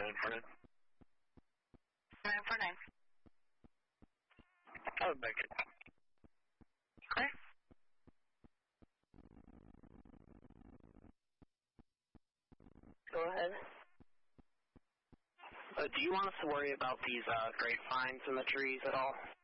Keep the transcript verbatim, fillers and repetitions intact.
nine four nine. nine four nine. Oh, back it. Clear. Go ahead. Uh, do you want us to worry about these uh, grapevines in the trees at all?